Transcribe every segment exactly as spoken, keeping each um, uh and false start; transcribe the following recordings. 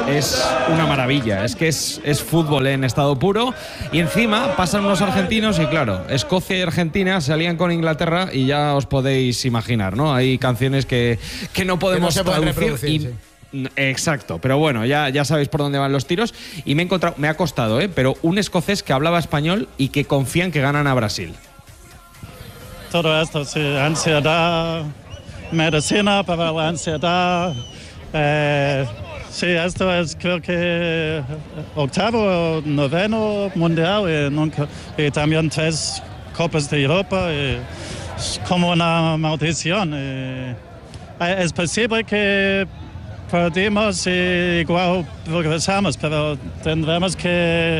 es una maravilla, es que es, es fútbol en estado puro. Y encima pasan unos argentinos y claro, Escocia y Argentina se alían con Inglaterra y ya os podéis imaginar, ¿no? Hay canciones que, que no podemos que no se traducir y, sí. Exacto, pero bueno, ya, ya sabéis por dónde van los tiros. Y me he encontrado, me ha costado, ¿eh? Pero un escocés que hablaba español y que confían que ganan a Brasil. Todo esto, sí, ansiedad, medicina para la ansiedad. Eh, sí, esto es creo que octavo o noveno mundial y, nunca, y también tres Copas de Europa. Y es como una maldición. Y es posible que perdimos y igual progresamos, pero tendremos que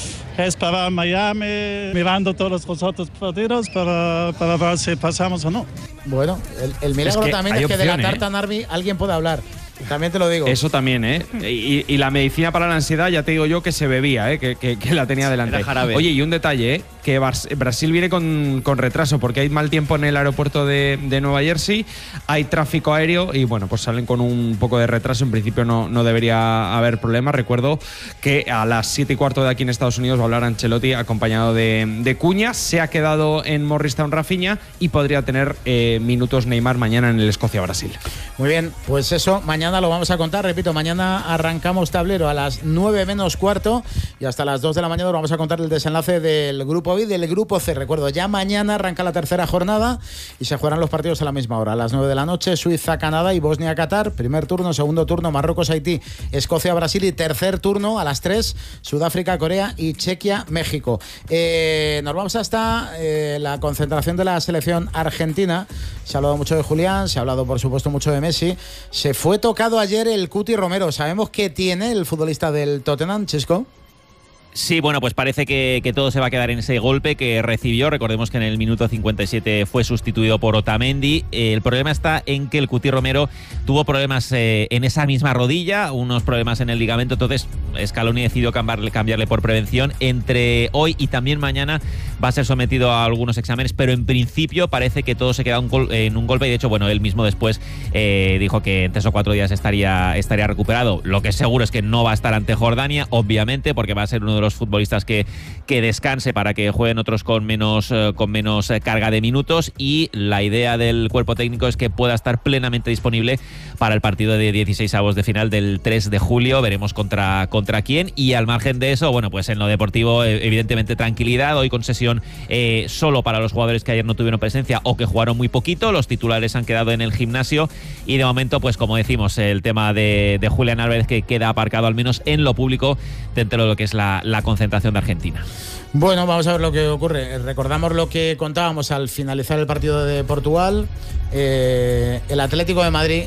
esperar Miami mirando todos los otros partidos para, para ver si pasamos o no. Bueno, el, el milagro es que también es que opción, de la tarta ¿eh? Narvi alguien puede hablar. También te lo digo. Eso también, ¿eh? Y, y la medicina para la ansiedad, ya te digo yo que se bebía, ¿eh? Que, que, que la tenía delante. Oye, y un detalle, ¿eh? Que Brasil viene con, con retraso porque hay mal tiempo en el aeropuerto de, de Nueva Jersey, hay tráfico aéreo y bueno, pues salen con un poco de retraso. En principio no, no debería haber problema. Recuerdo que a las siete y cuarto de aquí en Estados Unidos va a hablar Ancelotti acompañado de, de Cuña. Se ha quedado en Morristown Rafinha y podría tener eh, minutos Neymar mañana en el Escocia-Brasil. Muy bien, pues eso, mañana lo vamos a contar. Repito, mañana arrancamos tablero a las nueve menos cuarto y hasta las dos de la mañana vamos a contar el desenlace del grupo B y del grupo C. Recuerdo, ya mañana arranca la tercera jornada y se jugarán los partidos a la misma hora. A las nueve de la noche, Suiza-Canadá y Bosnia-Qatar. Primer turno, segundo turno, Marruecos-Haití, Escocia-Brasil y tercer turno a las tres, Sudáfrica-Corea y Chequia-México. Eh, nos vamos hasta eh, la concentración de la selección argentina. Se ha hablado mucho de Julián, se ha hablado por supuesto mucho de Messi. Se fue tocado ayer el Cuti Romero. ¿Sabemos qué tiene el futbolista del Tottenham, Chesco? Sí, bueno, pues parece que, que todo se va a quedar en ese golpe que recibió. Recordemos que en el minuto cincuenta y siete fue sustituido por Otamendi. Eh, el problema está en que el Cuti Romero tuvo problemas eh, en esa misma rodilla, unos problemas en el ligamento, entonces Scaloni decidió cambiarle, cambiarle por prevención. Entre hoy y también mañana va a ser sometido a algunos exámenes, pero en principio parece que todo se queda un gol, en un golpe y de hecho, bueno, él mismo después eh, dijo que en tres o cuatro días estaría, estaría recuperado. Lo que es seguro es que no va a estar ante Jordania, obviamente, porque va a ser uno de los futbolistas que, que descanse para que jueguen otros con menos, eh, con menos eh, carga de minutos, y la idea del cuerpo técnico es que pueda estar plenamente disponible para el partido de dieciseisavos de final del tres de julio. Veremos contra, contra quién, y al margen de eso, bueno, pues en lo deportivo evidentemente tranquilidad, hoy con sesión eh, solo para los jugadores que ayer no tuvieron presencia o que jugaron muy poquito. Los titulares han quedado en el gimnasio y de momento, pues como decimos, el tema de, de Julián Álvarez, que queda aparcado al menos en lo público dentro de lo que es la, la concentración de Argentina. Bueno, vamos a ver lo que ocurre. Recordamos lo que contábamos al finalizar el partido de Portugal. Eh, el Atlético de Madrid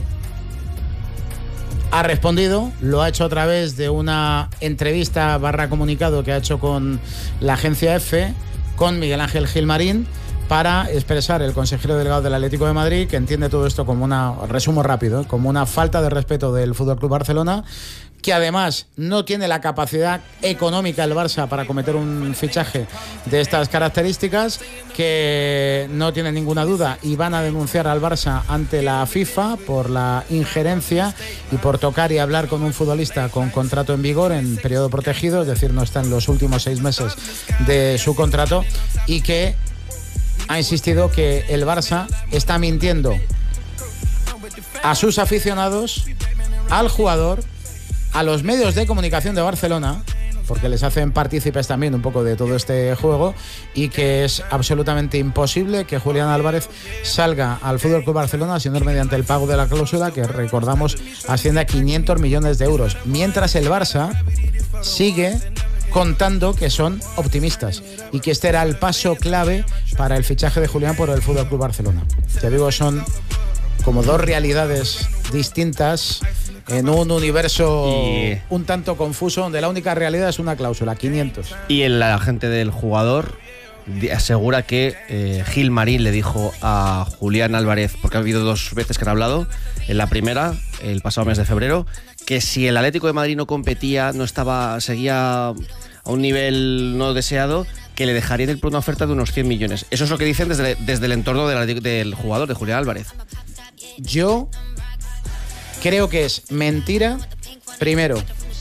ha respondido, lo ha hecho a través de una entrevista barra comunicado que ha hecho con la agencia EFE, con Miguel Ángel Gilmarín, para expresar el consejero delegado del Atlético de Madrid, que entiende todo esto como una, resumo rápido, como una falta de respeto del F C Barcelona, que además no tiene la capacidad económica el Barça para cometer un fichaje de estas características, que no tiene ninguna duda y van a denunciar al Barça ante la FIFA por la injerencia y por tocar y hablar con un futbolista con contrato en vigor en periodo protegido, es decir, no está en los últimos seis meses de su contrato, y que ha insistido que el Barça está mintiendo a sus aficionados, al jugador, a los medios de comunicación de Barcelona, porque les hacen partícipes también un poco de todo este juego, y que es absolutamente imposible que Julián Álvarez salga al F C Barcelona sino mediante el pago de la cláusula, que recordamos asciende a quinientos millones de euros, mientras el Barça sigue contando que son optimistas y que este era el paso clave para el fichaje de Julián por el F C Barcelona. Te digo, son como dos realidades distintas en un universo y un tanto confuso, donde la única realidad es una cláusula, quinientos. Y el agente del jugador asegura que eh, Gilmarín le dijo a Julián Álvarez, porque ha habido dos veces que han hablado, en la primera, el pasado mes de febrero, que si el Atlético de Madrid no competía, no estaba, seguía a un nivel no deseado, que le dejarían ir por una oferta de unos cien millones. Eso es lo que dicen desde, desde el entorno del, del jugador, de Julián Álvarez. Yo creo que es mentira, primero,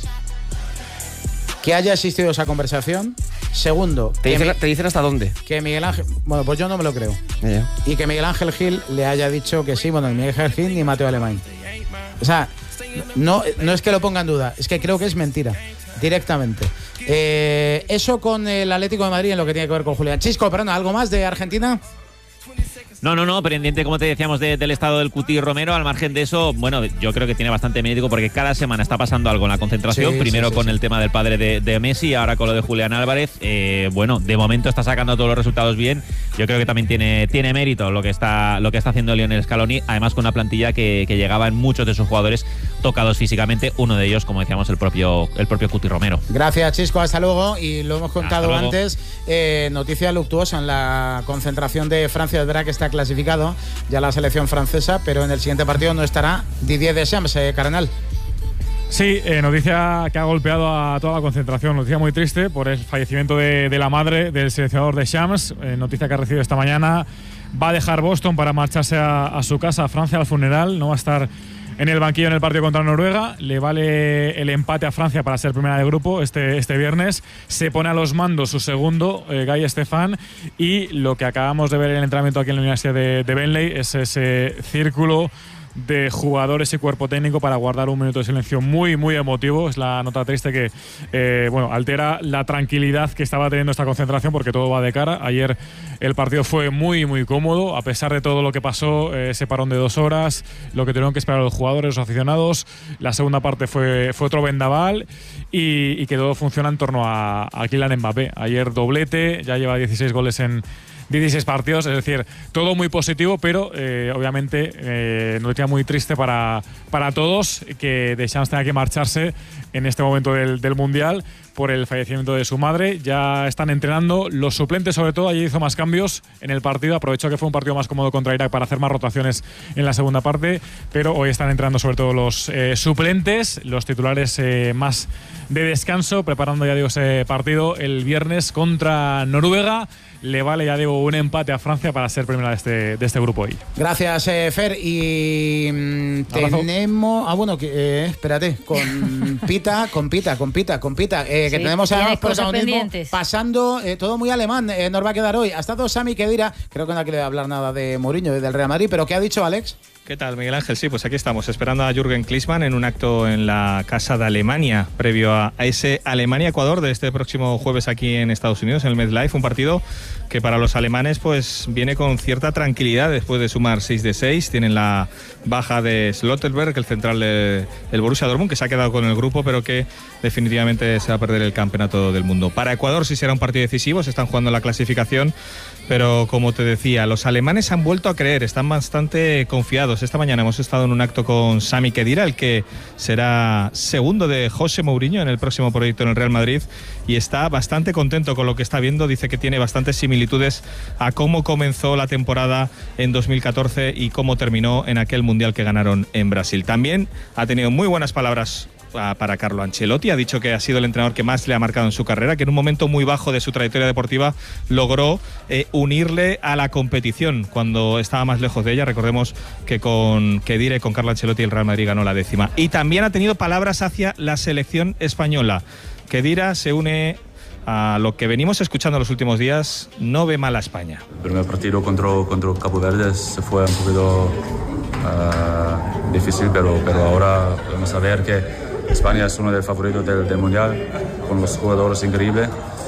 que haya existido esa conversación. Segundo, ¿Te dicen, mi, ¿Te dicen hasta dónde? Que Miguel Ángel... Bueno, pues yo no me lo creo. Yeah. Y que Miguel Ángel Gil le haya dicho que sí, bueno, ni Miguel Ángel Gil ni Mateo Alemán. O sea, no, no es que lo ponga en duda, es que creo que es mentira, directamente. Eh, eso con el Atlético de Madrid en lo que tiene que ver con Julián. Chisco, perdón, ¿algo más de Argentina? No, no, no, pendiente, como te decíamos, de, del estado del Cuti Romero. Al margen de eso, bueno, yo creo que tiene bastante mérito porque cada semana está pasando algo en la concentración. Sí, Primero sí, sí, con sí. el tema del padre de, de Messi, ahora con lo de Julián Álvarez. Eh, bueno, de momento está sacando todos los resultados bien. Yo creo que también tiene, tiene mérito lo que está lo que está haciendo Lionel Scaloni, además con una plantilla que, que llegaba en muchos de sus jugadores tocados físicamente. Uno de ellos, como decíamos, el propio, el propio Cuti Romero. Gracias, Chisco, hasta luego. Y lo hemos contado antes, eh, noticia luctuosa en la concentración de Francia. Es verdad que está clasificado ya la selección francesa, pero en el siguiente partido no estará Didier Deschamps, eh, Cardenal. Sí, eh, noticia que ha golpeado a toda la concentración, noticia muy triste por el fallecimiento de, de la madre del seleccionador Deschamps, eh, noticia que ha recibido esta mañana. Va a dejar Boston para marcharse a, a su casa, a Francia, al funeral. No va a estar en el banquillo en el partido contra Noruega. Le vale el empate a Francia para ser primera de grupo este, este viernes. Se pone a los mandos su segundo, eh, Guy Estefan. Y lo que acabamos de ver en el entrenamiento aquí en la Universidad de, de Benley es ese círculo de jugadores y cuerpo técnico para guardar un minuto de silencio muy, muy emotivo. Es la nota triste que eh, bueno, altera la tranquilidad que estaba teniendo esta concentración porque todo va de cara. Ayer el partido fue muy, muy cómodo, a pesar de todo lo que pasó, eh, ese parón de dos horas, lo que tuvieron que esperar los jugadores, los aficionados. La segunda parte fue, fue otro vendaval y, y que todo funciona en torno a, a Kylian Mbappé. Ayer doblete, ya lleva dieciséis goles en dieciséis partidos, es decir, todo muy positivo, pero eh, obviamente eh, noticia muy triste para, para todos que Deschamps tenga que marcharse en este momento del, del Mundial por el fallecimiento de su madre. Ya están entrenando los suplentes, sobre todo. Ayer hizo más cambios en el partido, aprovechó que fue un partido más cómodo contra Irak para hacer más rotaciones en la segunda parte, pero hoy están entrenando sobre todo los eh, suplentes, los titulares eh, más de descanso, preparando, ya digo, ese partido el viernes contra Noruega. Le vale, ya digo, un empate a Francia para ser primera de este, de este grupo hoy. Gracias, eh, Fer. Y mmm, tenemos... Ah, bueno, que, eh, espérate. Con Pita, con Pita, con Pita, con Pita. Eh, que sí, tenemos además protagonismo pendientes. Pasando, eh, todo muy alemán. Eh, nos va a quedar hoy. Ha estado Sami Khedira. Creo que no quiere hablar nada de Mourinho, del Real Madrid. Pero ¿qué ha dicho Alex? ¿Qué tal, Miguel Ángel? Sí, pues aquí estamos, esperando a Jürgen Klinsmann en un acto en la Casa de Alemania, previo a ese Alemania-Ecuador de este próximo jueves aquí en Estados Unidos, en el MetLife, un partido que para los alemanes pues viene con cierta tranquilidad después de sumar seis de seis. Tienen la baja de Slotterberg, el central del Borussia Dortmund, que se ha quedado con el grupo, pero que definitivamente se va a perder el campeonato del mundo. Para Ecuador sí será un partido decisivo, se están jugando la clasificación, pero como te decía, los alemanes han vuelto a creer, están bastante confiados. Esta mañana hemos estado en un acto con Sami Khedira, el que será segundo de José Mourinho en el próximo proyecto en el Real Madrid, y está bastante contento con lo que está viendo. Dice que tiene bastantes similitudes a cómo comenzó la temporada en dos mil catorce y cómo terminó en aquel Mundial que ganaron en Brasil. También ha tenido muy buenas palabras para Carlo Ancelotti. Ha dicho que ha sido el entrenador que más le ha marcado en su carrera, que en un momento muy bajo de su trayectoria deportiva logró eh, unirle a la competición cuando estaba más lejos de ella. Recordemos que con Khedira y con Carlo Ancelotti el Real Madrid ganó la décima. Y también ha tenido palabras hacia la selección española. Khedira se une a lo que venimos escuchando los últimos días, no ve mal a España. El primer partido contra, contra Cabo Verde se fue un poquito uh, difícil, pero, pero ahora podemos saber que España es uno de los favoritos del, del Mundial, con los jugadores increíbles,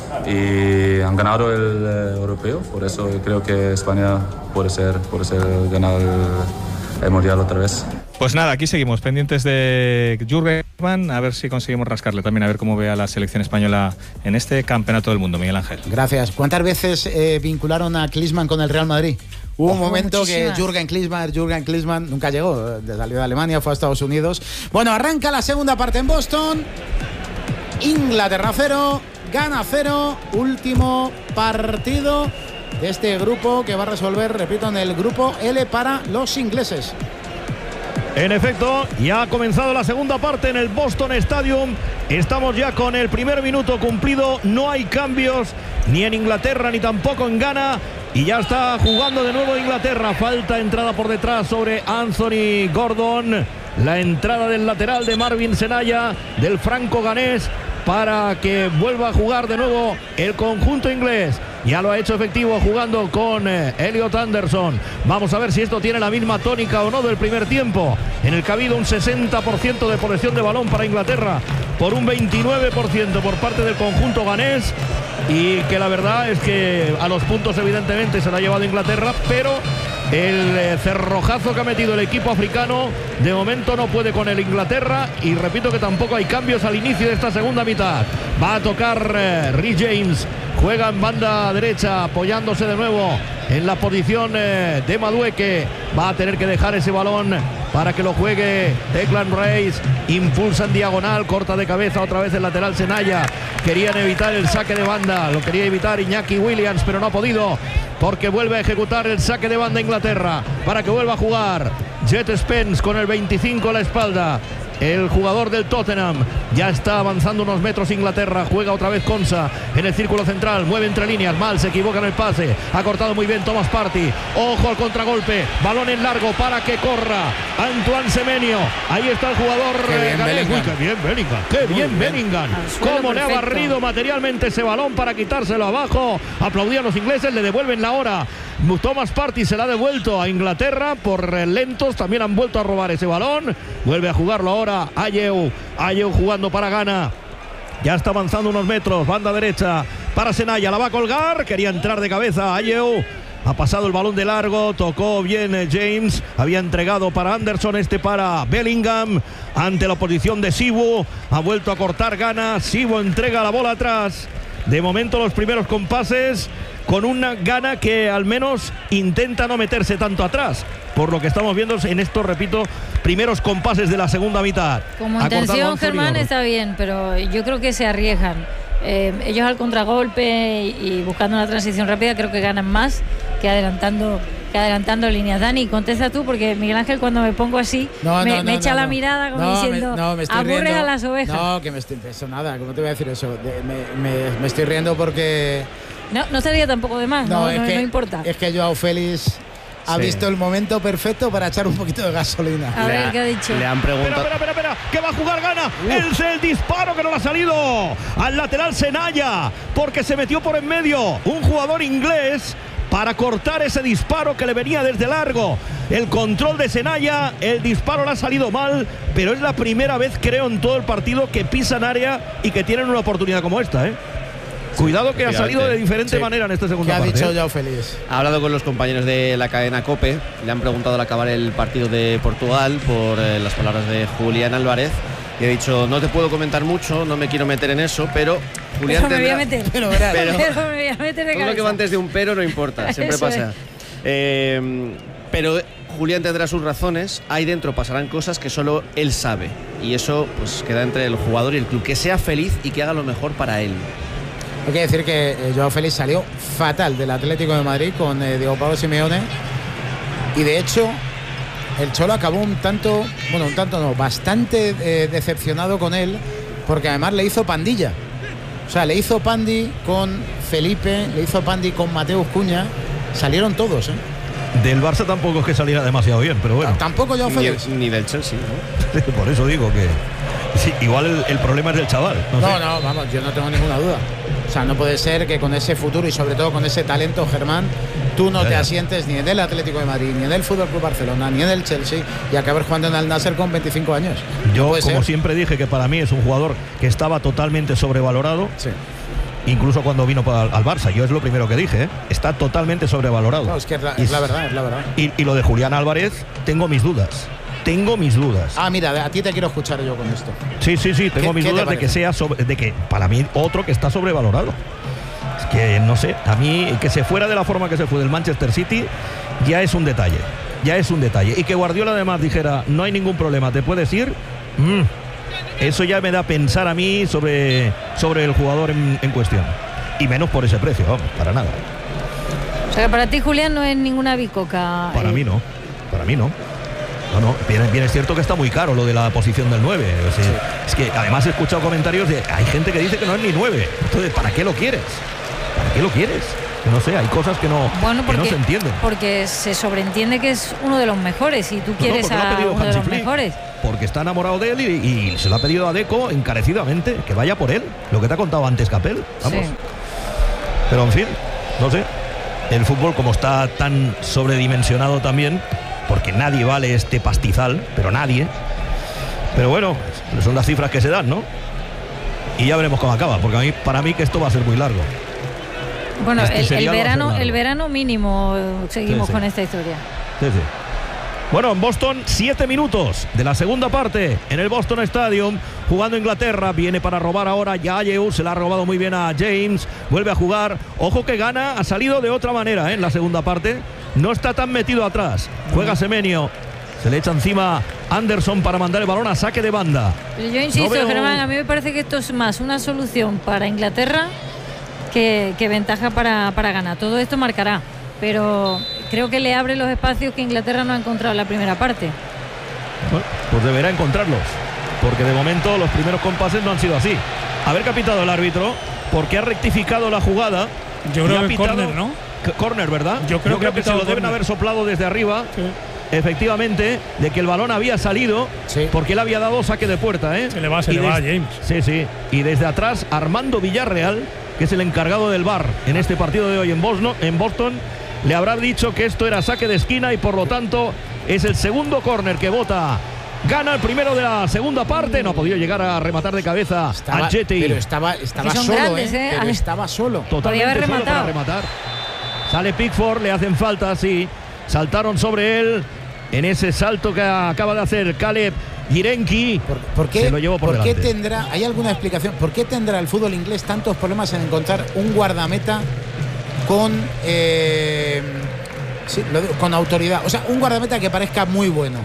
y han ganado el eh, europeo, por eso creo que España puede ser, puede ser ganar el, el Mundial otra vez. Pues nada, aquí seguimos pendientes de Jürgen Klinsmann, a ver si conseguimos rascarle también, a ver cómo ve a la selección española en este campeonato del mundo. Miguel Ángel. Gracias. ¿Cuántas veces eh, vincularon a Klinsmann con el Real Madrid? Hubo un oh, momento muchísimas. que Jürgen Klinsmann, Jürgen Klinsmann nunca llegó, salió de Alemania, fue a Estados Unidos. Bueno, arranca la segunda parte en Boston. Inglaterra cero, Ghana cero, último partido de este grupo que va a resolver, repito, en el grupo L para los ingleses. En efecto, ya ha comenzado la segunda parte en el Boston Stadium. Estamos ya con el primer minuto cumplido. No hay cambios ni en Inglaterra ni tampoco en Ghana. Y ya está jugando de nuevo Inglaterra. Falta entrada por detrás sobre Anthony Gordon. La entrada del lateral de Marvin Senaya, del franco ganés. para que vuelva a jugar de nuevo el conjunto inglés. Ya lo ha hecho efectivo jugando con eh, Elliot Anderson. Vamos a ver si esto tiene la misma tónica o no del primer tiempo, en el que ha habido un sesenta por ciento de posesión de balón para Inglaterra, por un veintinueve por ciento por parte del conjunto ganés, y que la verdad es que a los puntos evidentemente se lo ha llevado Inglaterra, pero el eh, cerrojazo que ha metido el equipo africano de momento no puede con el Inglaterra, y repito que tampoco hay cambios al inicio de esta segunda mitad. Va a tocar eh, Reece James, juega en banda derecha apoyándose de nuevo en la posición eh, de Madueke. Va a tener que dejar ese balón para que lo juegue Declan Rice, impulsa en diagonal, corta de cabeza otra vez el lateral Senaya. Querían evitar el saque de banda, lo quería evitar Iñaki Williams, pero no ha podido, porque vuelve a ejecutar el saque de banda Inglaterra para que vuelva a jugar Jet Spence con el veinticinco a la espalda. El jugador del Tottenham ya está avanzando unos metros. Inglaterra juega otra vez Konsa en el círculo central, mueve entre líneas, mal, se equivoca en el pase, ha cortado muy bien Thomas Partey, ojo al contragolpe, balón en largo para que corra Antoine Semenyo. Ahí está el jugador Qué bien Uy, Bellingham. qué bien Bellingham, qué Muy bien bien. Bellingham, suelo, cómo le ha perfecto. barrido materialmente ese balón para quitárselo abajo. Aplaudían los ingleses, le devuelven la hora. Thomas Partey se la ha devuelto a Inglaterra por eh, lentos, también han vuelto a robar ese balón. Vuelve a jugarlo ahora Ayew, Ayew jugando para Ghana. Ya está avanzando unos metros, banda derecha para Senaya, la va a colgar, quería entrar de cabeza Ayew. Ha pasado el balón de largo, tocó bien eh, James, había entregado para Anderson, este para Bellingham, ante la oposición de Sibu, ha vuelto a cortar Ghana, Sibu entrega la bola atrás. De momento los primeros compases con una Ghana que al menos intenta no meterse tanto atrás, por lo que estamos viendo en estos, repito, primeros compases de la segunda mitad. Como Ha cortado intención, Anthony Germán, Gordon. está bien, pero yo creo que se arriesgan. Eh, ellos al contragolpe y, y buscando una transición rápida creo que ganan más que adelantando que adelantando líneas. Dani, contesta tú, porque Miguel Ángel cuando me pongo así No, me, no, me no, echa no, la no. mirada como No, diciendo me, no, me estoy aburres riendo. a las ovejas. No, que me estoy, eso nada, ¿cómo te voy a decir eso? De- me, me- me estoy riendo porque No, no sería tampoco de más, no, no, no, es no que, importa. es que Joao Félix ha Sí. visto el momento perfecto para echar un poquito de gasolina. A Le ver, ha- ¿qué ha dicho? Le han Espera, preguntado. espera, espera, espera, que va a jugar Ghana. Es el disparo que no le ha salido al lateral Senaya, porque se metió por en medio un jugador inglés para cortar ese disparo que le venía desde largo. El control de Senaya, el disparo le ha salido mal, pero es la primera vez, creo, en todo el partido que pisan área y que tienen una oportunidad como esta, ¿eh? Cuidado que ha salido de diferente Sí. manera en esta ¿Qué segunda ha parte. dicho ¿eh? Joao Félix? Ha hablado con los compañeros de la cadena COPE, le han preguntado al acabar el partido de Portugal por eh, las palabras de Julián Álvarez, y ha dicho: no te puedo comentar mucho, no me quiero meter en eso, pero Julián Pero me voy a tendrá- meter. Pero verás. Pero- Pero me voy a meter de todo lo que cabeza. va antes de un pero no importa, siempre Eso pasa. es. Eh, pero Julián tendrá sus razones, ahí dentro pasarán cosas que solo él sabe, y eso pues queda entre el jugador y el club. Que sea feliz y que haga lo mejor para él. Hay que decir que eh, Joao Félix salió fatal del Atlético de Madrid con eh, Diego Pablo Simeone, y de hecho el Cholo acabó un tanto, bueno, un tanto no, bastante eh, decepcionado con él, porque además le hizo pandilla. O sea, le hizo pandi con Felipe, le hizo pandi con Mateus Cuña, salieron todos, ¿eh? Del Barça tampoco es que saliera demasiado bien, pero bueno. Tampoco Joao Ni, Félix. ni del Chelsea, ¿no? Por eso digo que sí, igual el, el problema es del chaval. No, No, sé. no, vamos, yo no tengo ninguna duda. O sea, no puede ser que con ese futuro y sobre todo con ese talento, Germán, tú no Ya, te ya. asientes ni en el Atlético de Madrid, ni en el Fútbol Club Barcelona, ni en el Chelsea, y acabes jugando en el Nasser con veinticinco años. Yo, No puede como ser. siempre dije, que para mí es un jugador que estaba totalmente sobrevalorado, Sí. incluso cuando vino pa- al Barça. Yo es lo primero que dije, ¿eh? Está totalmente sobrevalorado. No, es que es la, Y- es la verdad, es la verdad. Y, y lo de Julián Álvarez, tengo mis dudas. Tengo mis dudas. Ah, mira, a ti te quiero escuchar yo con esto. Sí, sí, sí, tengo ¿Qué- mis qué te dudas de que parece? sea sobre, de que para mí otro que está sobrevalorado. Es que no sé, a mí que se fuera de la forma que se fue del Manchester City ya es un detalle. Ya es un detalle. Y que Guardiola además dijera: no hay ningún problema, te puedes ir. Mm, eso ya me da a pensar a mí sobre, sobre el jugador en, en cuestión. Y menos por ese precio, vamos, para nada. O sea, que para ti, Julián, no es ninguna bicoca. Para eh, mí no, para mí no. No, no, bien, bien es cierto que está muy caro lo de la posición del nueve. O sea, es que además he escuchado comentarios de hay gente que dice que no es ni nueve. Entonces, ¿para qué lo quieres? ¿Para qué lo quieres? No sé, hay cosas que no, bueno, porque, que no se entienden. Porque se sobreentiende que es uno de los mejores y tú quieres no, no, a uno de los Flick, mejores. Porque está enamorado de él y, y se lo ha pedido a Deco encarecidamente que vaya por él. Lo que te ha contado antes Capel. Vamos. Sí. Pero en fin, no sé. El fútbol, como está tan sobredimensionado también, porque nadie vale este pastizal, pero nadie. Pero bueno, son las cifras que se dan, ¿no? Y ya veremos cómo acaba, porque a mí, para mí que esto va a ser muy largo. Bueno, este el, el verano el verano mínimo seguimos sí, sí. con esta historia. Sí, sí. Bueno, en Boston, siete minutos de la segunda parte en el Boston Stadium, jugando Inglaterra. Viene para robar ahora Yayew, se la ha robado muy bien a James. Vuelve a jugar. Ojo que Gana ha salido de otra manera ¿eh? en la segunda parte. No está tan metido atrás. Juega Semenyo. Se le echa encima Anderson para mandar el balón a saque de banda. Pero yo insisto, no veo... Germán, a mí me parece que esto es más una solución para Inglaterra que, que ventaja para, para Ghana. Todo esto marcará, pero creo que le abre los espacios que Inglaterra no ha encontrado en la primera parte. Bueno, pues deberá encontrarlos, porque de momento los primeros compases no han sido así. A ver qué ha pitado el árbitro, porque ha rectificado la jugada. Yo creo que córner, ¿no? Córner, ¿verdad? Yo creo, Yo creo que, que se lo deben haber soplado desde arriba. Sí. Efectivamente, de que el balón había salido, sí. porque él había dado saque de puerta, ¿eh? Se le va, se y le des... va a James. Sí, sí. Y desde atrás, Armando Villarreal, que es el encargado del V A R en este partido de hoy en Boston, en Boston, le habrá dicho que esto era saque de esquina y por lo tanto es el segundo córner que vota. Gana el primero de la segunda parte. No ha podido llegar a rematar de cabeza estaba, a Jetty. Pero estaba, estaba solo, grandes, ¿eh? ¿eh? Pero estaba solo. Totalmente solo rematado. para rematar. Sale Pickford, le hacen falta, sí. Saltaron sobre él en ese salto que acaba de hacer Caleb Yirenki. ¿Por, por qué, se lo llevó por ¿por delante. qué tendrá, hay alguna explicación? ¿Por qué tendrá el fútbol inglés tantos problemas en encontrar un guardameta con eh, sí, lo digo, con autoridad? O sea, un guardameta que parezca muy bueno.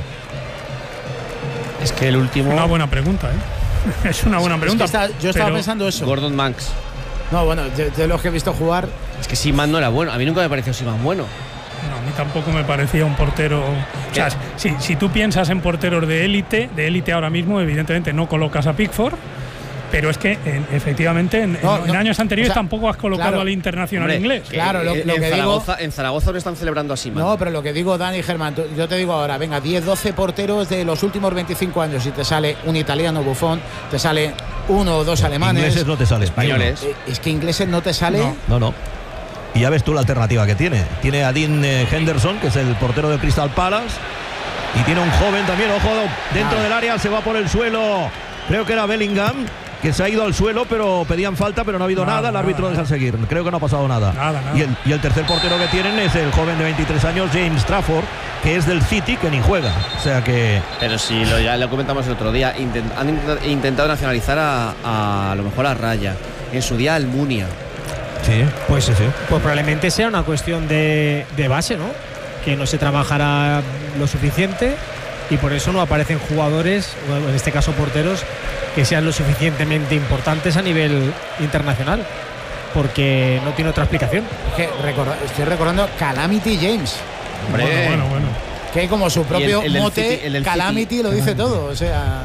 Es que el último... Una buena pregunta, ¿eh? Es una buena sí, pregunta. Es que está, yo estaba pensando eso. Gordon Banks. No, bueno, de, de los que he visto jugar... Es que Seaman no era bueno. A mí nunca me pareció Seaman bueno. No, a mí tampoco me parecía un portero. O sea, si, si tú piensas en porteros de élite, de élite ahora mismo, evidentemente no colocas a Pickford, pero es que en, efectivamente en, no, en, no, en años anteriores o sea, tampoco has colocado claro, al internacional hombre, inglés. Claro, lo, lo en, que Zaragoza, digo. En Zaragoza no están celebrando así, man. No, pero lo que digo, Dani Germán, yo te digo ahora, venga, diez, doce porteros de los últimos veinticinco años y te sale un italiano, Buffon, te sale uno o dos alemanes. Ingleses no te sale, españoles. Eh, es que ingleses no te sale. No, no. no. Y ya ves tú la alternativa que tiene. Tiene a Dean Henderson, que es el portero de Crystal Palace. Y tiene un joven también, ojo, dentro ah. del área, se va por el suelo. Creo que era Bellingham, que se ha ido al suelo, pero pedían falta, pero no ha habido nada. nada el árbitro nada, deja nada. seguir. Creo que no ha pasado nada. Nada, nada. Y, el, y el tercer portero que tienen es el joven de veintitrés años, James Trafford, que es del City, que ni juega. O sea que... Pero si lo, ya lo comentamos el otro día, intent, han intentado nacionalizar a, a, a lo mejor a Raya. En su día Almunia. Sí, pues, sí, sí. pues probablemente sea una cuestión de, de base, ¿no? Que no se trabajará lo suficiente y por eso no aparecen jugadores, en este caso porteros, que sean lo suficientemente importantes a nivel internacional, porque no tiene otra explicación. Es que recorda, estoy recordando Calamity James. Hombre. Bueno, bueno, bueno. Que como su propio el, el mote, City, el, el Calamity City. Lo dice todo. O sea,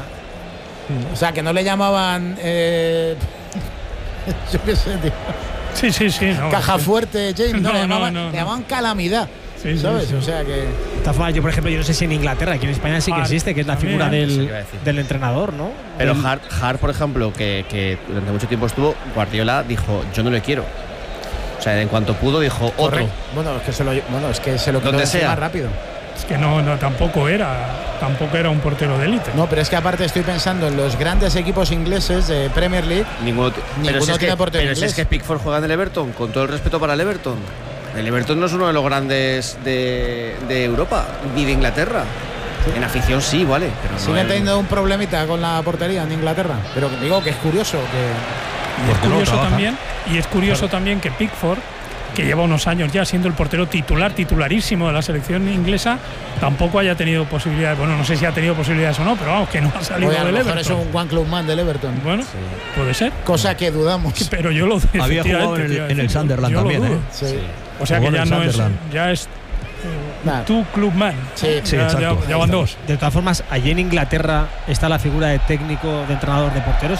o sea que no le llamaban. Eh, yo qué sé, tío. Sí, sí, sí. No, Caja sí. fuerte, James. No, no, le llamaban, no, no, le llamaban calamidad. Sí, ¿sabes? Sí, sí. O sea que. Yo, por ejemplo, yo no sé si en Inglaterra, aquí en España sí que Hart, existe, que es la también, figura del, del entrenador, ¿no? Pero del... Hart, Hart, por ejemplo, que, que durante mucho tiempo estuvo, Guardiola dijo, yo no le quiero. O sea, en cuanto pudo, dijo otro. Correcto. Bueno, es que se lo, bueno, es que se lo quitó más rápido. Es que no, no, tampoco era, tampoco era un portero de élite. No, pero es que aparte estoy pensando en los grandes equipos ingleses de Premier League. Ninguno, ninguno pero si es tiene que, portero pero inglés. Si es que Pickford juega en el Everton, con todo el respeto para el Everton. El Everton no es uno de los grandes de, de Europa, ni de Inglaterra. Sí. En afición sí, vale. Pero Siguen no teniendo un problemita con la portería en Inglaterra. Pero digo que es curioso que. Y es curioso también, y es curioso claro. también que Pickford, que lleva unos años ya siendo el portero titular, titularísimo de la selección inglesa, tampoco haya tenido posibilidades. Bueno, no sé si ha tenido posibilidades o no, pero vamos, que no ha salido Oye, a del lo mejor Everton. Es un one club man del Everton. Bueno, sí. puede ser. Cosa que dudamos. Pero yo lo había jugado en el, en el Sunderland también, ¿eh? Sí. Sí. O sea que ya no es, ya es uh, tu club man. Sí, sí, ya, exacto. Ya, ya van dos. De todas formas, allí en Inglaterra está la figura de técnico, de entrenador de porteros.